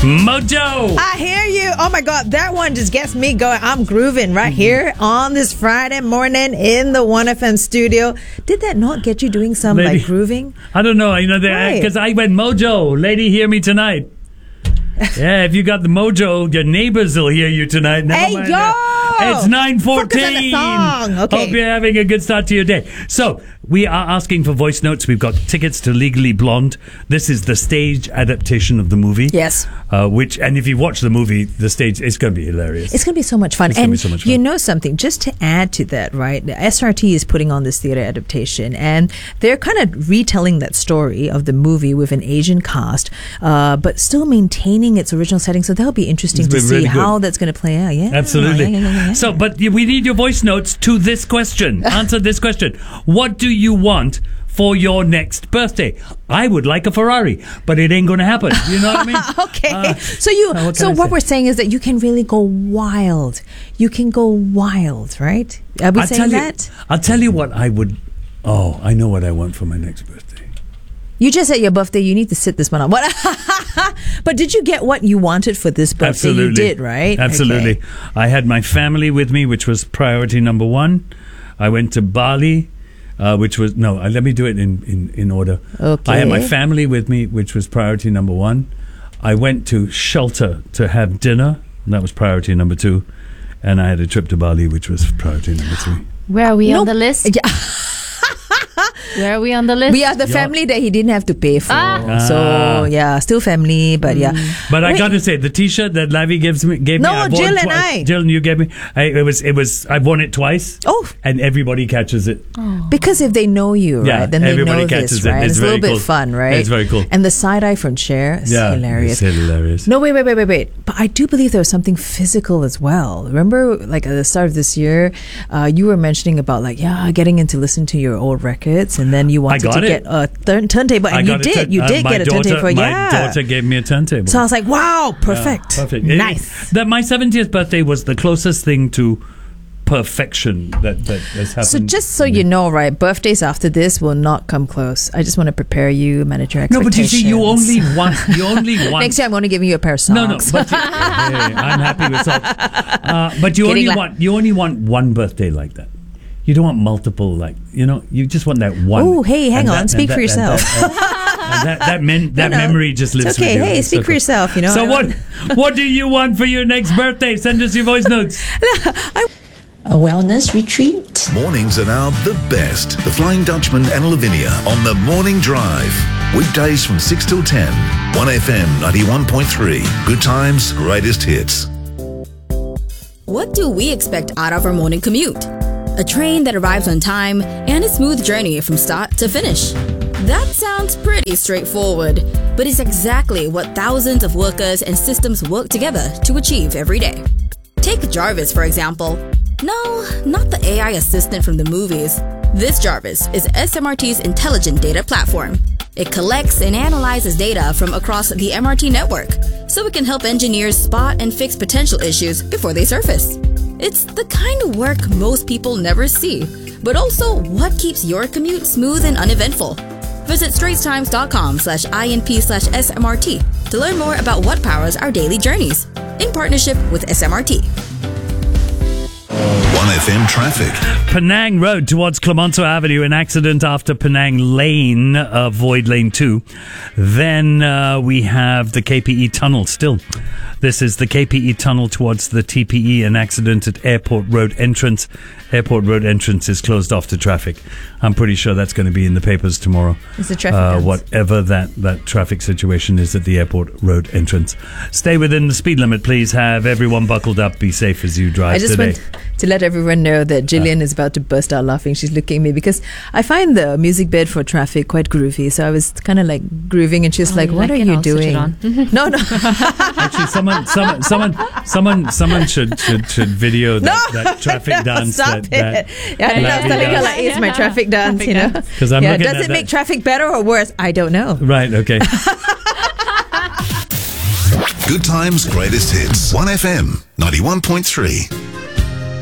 Mojo! I hear you. Oh my God, that one just gets me going. I'm grooving right here on this Friday morning in the 1FM studio. Did that not get you doing some like grooving? I don't know. Because I went Mojo. Lady, hear me tonight. Yeah, if you got the mojo, your neighbors will hear you tonight. Hey, yo! It's 9:14. Focus on the song. Okay. Hope you're having a good start to your day. So, we are asking for voice notes. We've got tickets to Legally Blonde. This is the stage adaptation of the movie. Yes. And if you watch the movie, the stage, it's going to be hilarious. It's going to be so much fun. You know something, just to add to that, right? The SRT is putting on this theater adaptation, and they're kind of retelling that story of the movie with an Asian cast, but still maintaining its original setting. So that'll be interesting to see how that's going to play out. Yeah, absolutely. Yeah. So, but we need your voice notes to this question. Answer this question. What do you want for your next birthday? I would like a Ferrari, but it ain't going to happen. You know what I mean? Okay. So what we're saying is that you can really go wild. You can go wild, right? Are we saying that? I'll tell you what I would. Oh, I know what I want for my next birthday. You just said your birthday. You need to sit this one out. But did you get what you wanted for this birthday? Absolutely. You did, right? Absolutely. Okay. I had my family with me, which was priority number one. I went to Bali, which was... No, let me do it in order. Okay. I had my family with me, which was priority number one. I went to shelter to have dinner. And that was priority number two. And I had a trip to Bali, which was priority number three. Where are we on the list? Yeah. Where are we on the list? We are the family that he didn't have to pay for. So, yeah, still family, but yeah. But I got to say, the T-shirt that Lavi gave me... No, Jill and I. Jill, you gave me... I've worn it twice. Oh. And everybody catches it. Oh. Because if they know you, right, then they know this, right? It's a little bit fun, right? It's very cool. And the side-eye from Cher is hilarious. It's hilarious. No, wait. But I do believe there was something physical as well. Remember, like, at the start of this year, you were mentioning about, like, getting in to listen to your old records, and then you wanted to get a turntable, and you did. You did get a turntable. My daughter gave me a turntable. So I was like, wow, perfect. Perfect. Nice. My 70th birthday was the closest thing to perfection that has happened. So just so you know, right, birthdays after this will not come close. I just want to prepare you, manage your expectations. No, but you see, you only want Next year I'm only giving you a pair of socks. No, but I'm happy with socks. But you only want one birthday like that. You don't want multiple, you just want that one. Oh, hey, hang on, speak for yourself. That memory just lives with you. Hey, speak for yourself, So what do you want for your next birthday? Send us your voice notes. A wellness retreat. Mornings are now the best. The Flying Dutchman and Lavinia on the Morning Drive. Weekdays from 6 till 10. 1FM 91.3. Good times, greatest hits. What do we expect out of our morning commute? A train that arrives on time and a smooth journey from start to finish. That sounds pretty straightforward, but it's exactly what thousands of workers and systems work together to achieve every day. Take Jarvis, for example. No, not the AI assistant from the movies. This Jarvis is SMRT's intelligent data platform. It collects and analyzes data from across the MRT network, so it can help engineers spot and fix potential issues before they surface. It's the kind of work most people never see, but also what keeps your commute smooth and uneventful. Visit straitstimes.com/INP/SMRT to learn more about what powers our daily journeys, in partnership with SMRT. 1FM traffic. Penang Road towards Clemenceau Avenue, an accident after Penang Lane, Void Lane 2. Then we have the KPE Tunnel still. This is the KPE Tunnel towards the TPE, an accident at Airport Road entrance. Airport Road entrance is closed off to traffic. I'm pretty sure that's going to be in the papers tomorrow. It's a traffic whatever that traffic situation is at the Airport Road entrance. Stay within the speed limit, please. Have everyone buckled up. Be safe as you drive today. I just want to let everyone know that Gillian is about to burst out laughing. She's looking at me because I find the music bed for traffic quite groovy. So I was kind of like grooving, and she's like, "What are you doing?" No. Actually, someone should video that traffic dance. Stop it. I was telling her like, it's my traffic dance, Because I'm looking does it make traffic better or worse? I don't know. Right. Okay. Good times, greatest hits. 1FM 91.3.